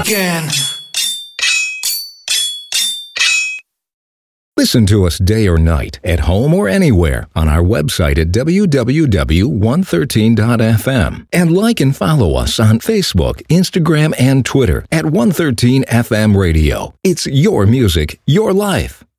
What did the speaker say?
again. Listen to us day or night, at home or anywhere, on our website at www.113.fm. And like and follow us on Facebook, Instagram, and Twitter at 113 FM Radio. It's your music, your life.